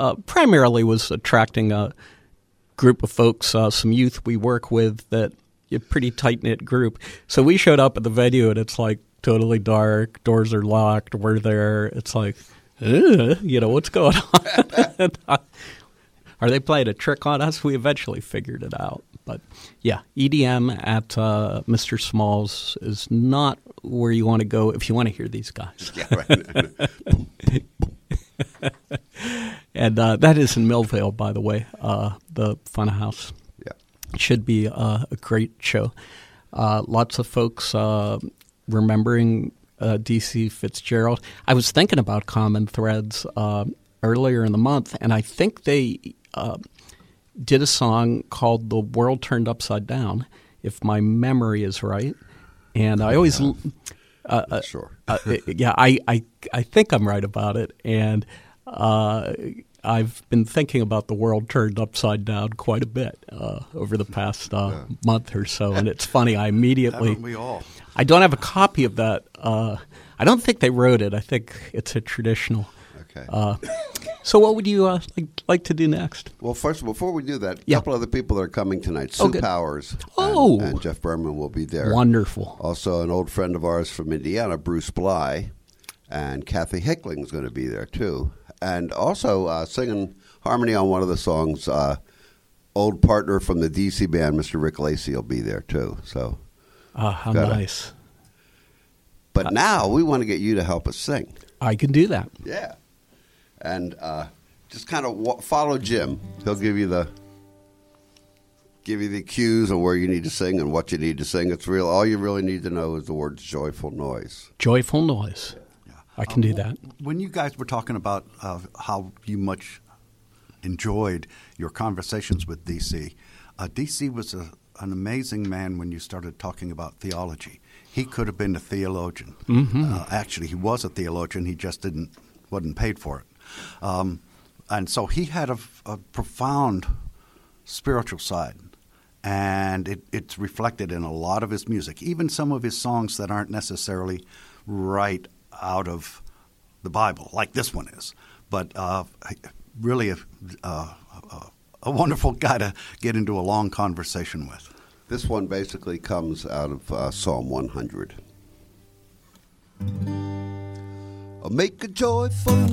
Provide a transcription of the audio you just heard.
primarily was attracting a group of folks, some youth we work with, that a pretty tight-knit group. So we showed up at the venue, and it's like totally dark, doors are locked, we're there. It's like, what's going on? Are they playing a trick on us? We eventually figured it out. But yeah, EDM at Mr. Smalls is not where you want to go if you want to hear these guys. Yeah, right. And that is in Millvale, by the way, the Funhouse. Yeah. Should be a great show. Lots of folks remembering D.C. Fitzgerald. I was thinking about Common Threads earlier in the month, and I think they did a song called "The World Turned Upside Down," if my memory is right. And I always, sure, I think I'm right about it. And I've been thinking about the world turned upside down quite a bit over the past month or so. And it's funny, I immediately, haven't we all? I don't have a copy of that. I don't think they wrote it. I think it's a traditional. Okay. So what would you like to do next? Well, first, before we do that, a Yeah. couple other people that are coming tonight. Sue Powers and Jeff Berman will be there. Wonderful. Also, an old friend of ours from Indiana, Bruce Bly, and Kathy Hickling is going to be there, too. And also singing harmony on one of the songs, old partner from the D.C. band, Mr. Rick Lacey, will be there, too. So, how nice. But now we want to get you to help us sing. I can do that. Yeah. And just kind of follow Jim. He'll give you the cues on where you need to sing and what you need to sing. It's real. All you really need to know is the words "joyful noise." Joyful noise. Yeah. I can do that. When you guys were talking about how you much enjoyed your conversations with D.C., D.C. was an amazing man when you started talking about theology. He could have been a theologian. Mm-hmm. Actually, he was a theologian. He just wasn't paid for it. And so he had a profound spiritual side, and it's reflected in a lot of his music, even some of his songs that aren't necessarily right out of the Bible, like this one is. But really a wonderful guy to get into a long conversation with. This one basically comes out of Psalm 100. Make a joyful